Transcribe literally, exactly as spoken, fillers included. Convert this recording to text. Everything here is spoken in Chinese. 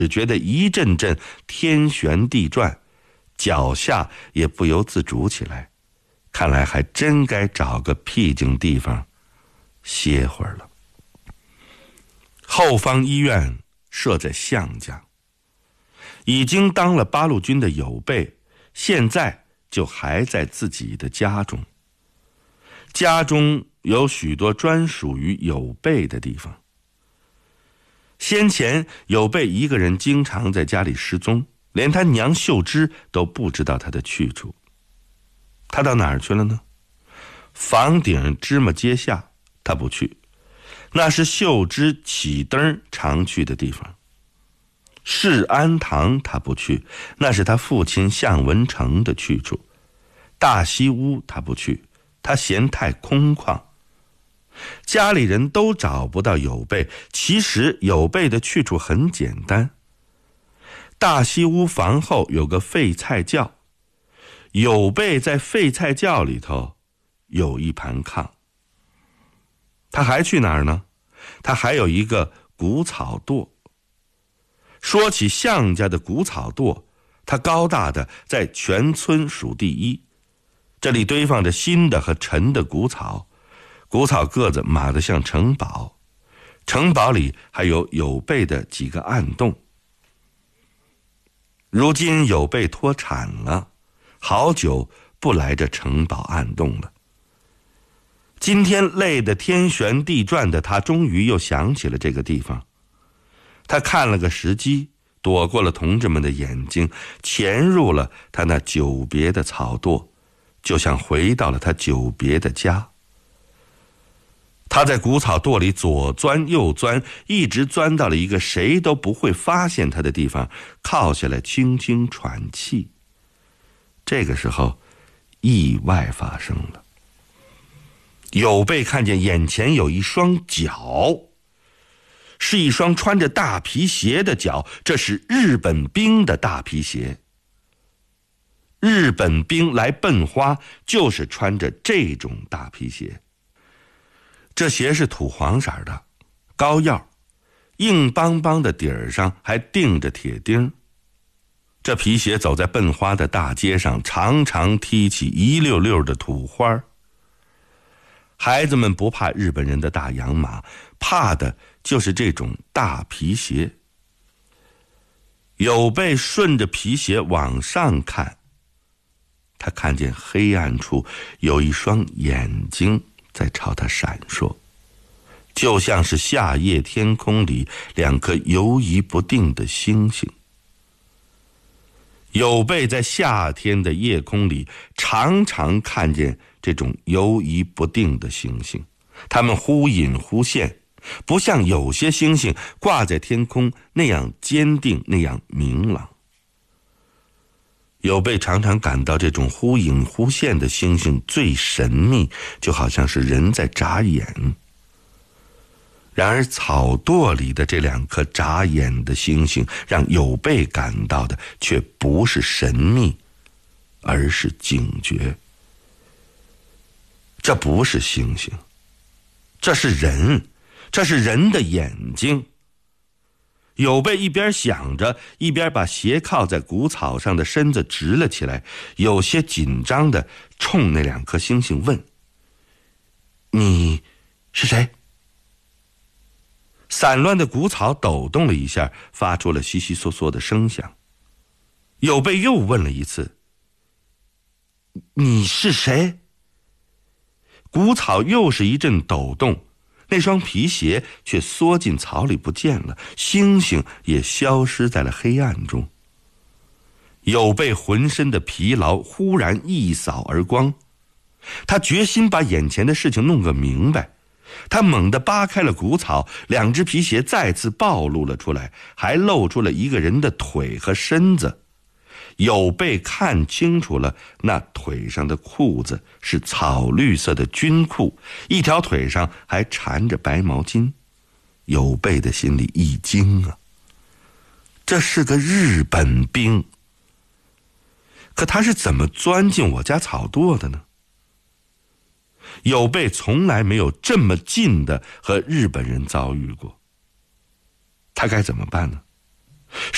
只觉得一阵阵天旋地转，脚下也不由自主起来，看来还真该找个僻静地方歇会儿了。后方医院设在项家，已经当了八路军的有备，现在就还在自己的家中。家中有许多专属于有备的地方。先前有备一个人经常在家里失踪，连他娘秀芝都不知道他的去处。他到哪儿去了呢？房顶芝麻街下他不去，那是秀芝起灯常去的地方。世安堂他不去，那是他父亲向文成的去处。大西屋他不去，他嫌太空旷。家里人都找不到有备，其实有备的去处很简单。大西屋房后有个废菜窖，有备在废菜窖里头有一盘炕。他还去哪儿呢？他还有一个谷草垛。说起项家的谷草垛，它高大的在全村数第一。这里堆放着新的和陈的谷草，谷草个子码得像城堡，城堡里还有有备的几个暗洞。如今有备脱产了，好久不来这城堡暗洞了。今天累得天旋地转的他，终于又想起了这个地方。他看了个时机，躲过了同志们的眼睛，潜入了他那久别的草垛，就像回到了他久别的家。他在谷草垛里左钻右钻，一直钻到了一个谁都不会发现他的地方，靠下来轻轻喘气。这个时候意外发生了。有备看见眼前有一双脚，是一双穿着大皮鞋的脚，这是日本兵的大皮鞋。日本兵来奔花就是穿着这种大皮鞋。这鞋是土黄色的，高腰，硬邦邦的底儿上还钉着铁钉。这皮鞋走在奔花的大街上，常常踢起一溜溜的土花。孩子们不怕日本人的大洋马，怕的就是这种大皮鞋。有备顺着皮鞋往上看，他看见黑暗处有一双眼睛在朝他闪烁，就像是夏夜天空里两颗游移不定的星星。有备在夏天的夜空里常常看见这种游移不定的星星，它们忽隐忽现，不像有些星星挂在天空那样坚定，那样明朗。有备常常感到这种忽隐忽现的星星最神秘，就好像是人在眨眼。然而草垛里的这两颗眨眼的星星，让有备感到的却不是神秘，而是警觉。这不是星星，这是人，这是人的眼睛。有备一边想着，一边把斜靠在谷草上的身子直了起来，有些紧张地冲那两颗星星问：“你是谁？”散乱的谷草抖动了一下，发出了悉悉嗦嗦的声响。有备又问了一次：“你是谁？”谷草又是一阵抖动，那双皮鞋却缩进草里不见了，星星也消失在了黑暗中。有备浑身的疲劳忽然一扫而光，他决心把眼前的事情弄个明白。他猛地扒开了谷草，两只皮鞋再次暴露了出来，还露出了一个人的腿和身子。有备看清楚了，那腿上的裤子是草绿色的军裤，一条腿上还缠着白毛巾。有备的心里一惊啊，这是个日本兵。可他是怎么钻进我家草垛的呢？有备从来没有这么近的和日本人遭遇过，他该怎么办呢？